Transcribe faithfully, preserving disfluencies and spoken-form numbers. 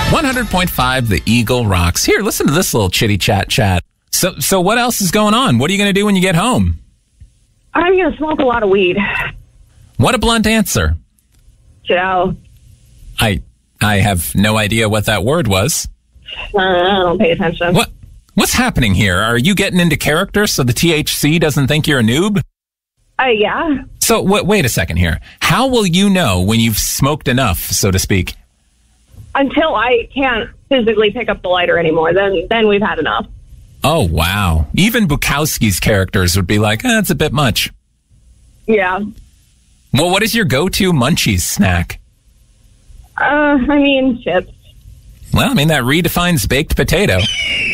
one hundred point five The Eagle rocks. Here, listen to this little chitty chat chat. So, so what else is going on? What are you going to do when you get home? I'm going to smoke a lot of weed. What a blunt answer. So, I I have no idea what that word was. uh, I don't pay attention. What What's happening here? Are you getting into character so the T H C doesn't think you're a noob? Uh, yeah. So, w- wait a second here. How will you know when you've smoked enough, so to speak? Until I can't physically pick up the lighter anymore, then then we've had enough. Oh, wow. Even Bukowski's characters would be like, eh, it's a bit much. Yeah. Well, what is your go-to munchies snack? Uh, I mean, chips. Well, I mean, that redefines baked potato.